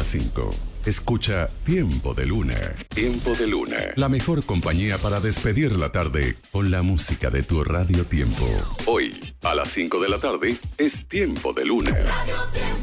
las 5. Escucha Tiempo de Luna. Tiempo de Luna. La mejor compañía para despedir la tarde con la música de tu Radio Tiempo. Hoy, a las 5 de la tarde, es Tiempo de Luna. Radio Tiempo.